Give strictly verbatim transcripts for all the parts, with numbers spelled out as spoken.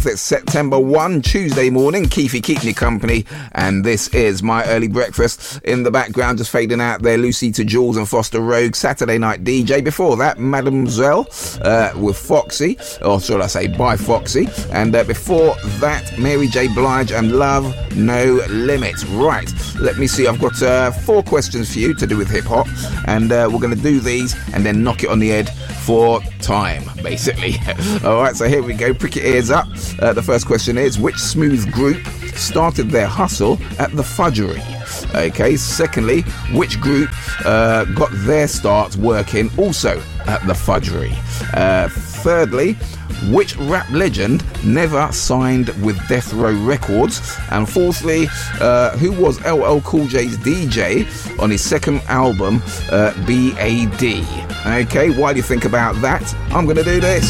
month. It's September first, Tuesday morning. Keefy keep me company, and this is my early breakfast. In the background, just fading out there, Lucy to Jules and Foster Rogue, Saturday Night D J. Before that, Mademoiselle uh, with Foxy, or should I say by Foxy. And uh, before that, Mary J. Blige and Love No Limit. Right, let me see. I've got uh, four questions for you to do with hip-hop, and uh, we're going to do these and then knock it on the head for time, basically. All right, so here we go. Prick your ears up. Uh, the first question is, which smooth group started their hustle at the Fudgery? Okay, secondly, which group uh, got their start working also at the Fudgery? Uh, thirdly, which rap legend never signed with Death Row Records? And fourthly, uh, who was L L Cool J's D J on his second album, uh, B A D? Okay, while you think about that, I'm going to do this.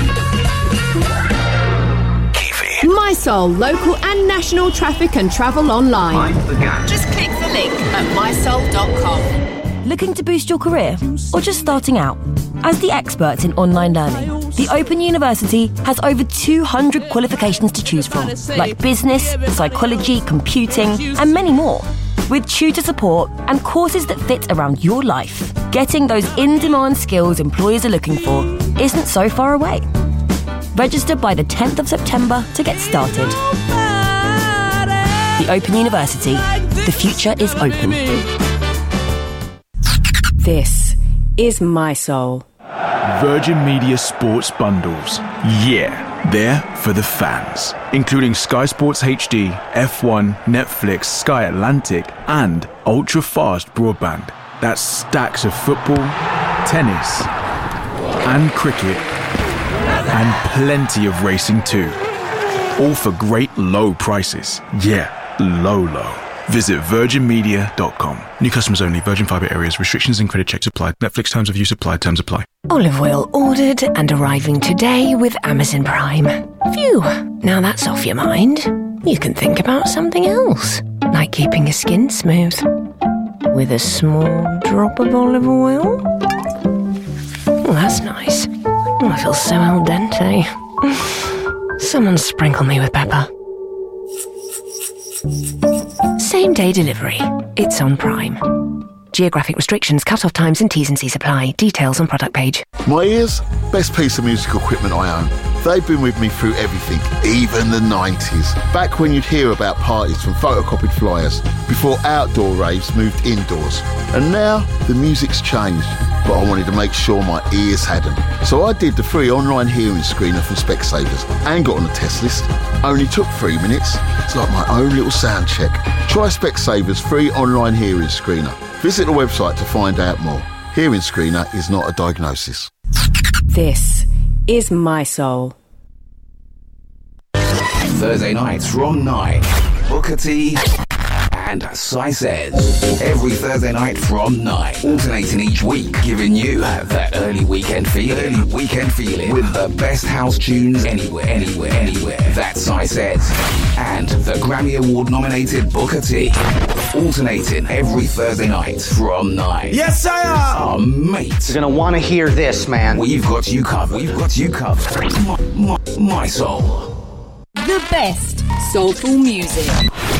My Soul, local and national traffic and travel online. Just click the link at my soul dot com. Looking to boost your career or just starting out? As the experts in online learning, the Open University has over two hundred qualifications to choose from, like business, psychology, computing, and many more. With tutor support and courses that fit around your life, getting those in-demand skills employers are looking for isn't so far away. Register by the tenth of September to get started. The Open University. The future is open. This is My Soul. Virgin Media Sports Bundles. Yeah, they're for the fans. Including Sky Sports H D, F one, Netflix, Sky Atlantic, and ultra-fast broadband. That's stacks of football, tennis, and cricket, and plenty of racing too. All for great low prices. Yeah, low, low. Visit virgin media dot com. New customers only. Virgin Fibre areas. Restrictions and credit checks applied. Netflix terms of use apply. Terms apply. Olive oil ordered and arriving today with Amazon Prime. Phew. Now that's off your mind. You can think about something else. Like keeping your skin smooth. With a small drop of olive oil. Oh, that's nice. Oh, I feel so al dente. Someone sprinkle me with pepper. Same day delivery. It's on Prime. Geographic restrictions, cut-off times and T's and C's apply. Details on product page. My ears? Best piece of musical equipment I own. They've been with me through everything, even the nineties. Back when you'd hear about parties from photocopied flyers, before outdoor raves moved indoors. And now, the music's changed, but I wanted to make sure my ears hadn't. So I did the free online hearing screener from Specsavers and got on the test list. Only took three minutes. It's like my own little sound check. Try Specsavers free online hearing screener. Visit the website to find out more. Hearing screener is not a diagnosis. This is My Soul. Thursday nights from nine. Booker T and Sai Says. Every Thursday night from nine. Alternating each week, giving you that early weekend feeling. Early weekend feeling. With the best house tunes anywhere, anywhere, anywhere. That's Sai Says. And the Grammy Award nominated Booker T. Alternating every Thursday night from nine. Yes, I am! Our mate. You're gonna want to hear this, man. We've got you covered. We've got you covered. My, my, my Soul. The best soulful music.